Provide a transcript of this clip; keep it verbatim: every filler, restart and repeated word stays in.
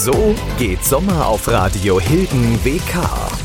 So geht Sommer auf Radio Hilden W K.